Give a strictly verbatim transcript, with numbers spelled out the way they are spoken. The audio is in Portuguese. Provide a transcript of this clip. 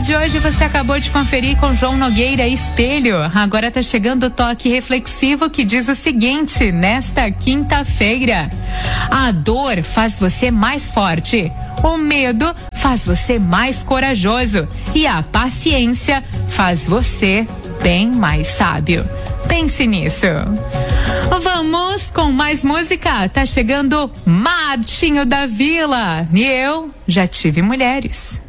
de hoje você acabou de conferir com João Nogueira Espelho. Agora tá chegando o toque reflexivo que diz o seguinte, nesta quinta-feira: a dor faz você mais forte, o medo faz você mais corajoso e a paciência faz você bem mais sábio. Pense nisso. Vamos com mais música. Tá chegando Martinho da Vila. E eu já tive mulheres.